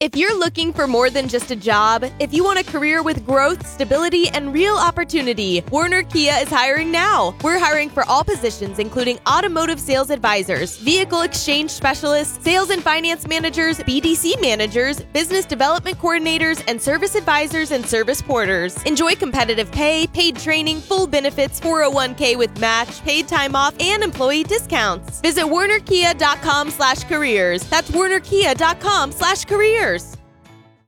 If you're looking for more than just a job, if you want a career with growth, stability, and real opportunity, Werner Kia is hiring now. We're hiring for all positions, including automotive sales advisors, vehicle exchange specialists, sales and finance managers, BDC managers, business development coordinators, and service advisors and service porters. Enjoy competitive pay, paid training, full benefits, 401k with match, paid time off, and employee discounts. Visit wernerkia.com/careers. That's wernerkia.com/careers.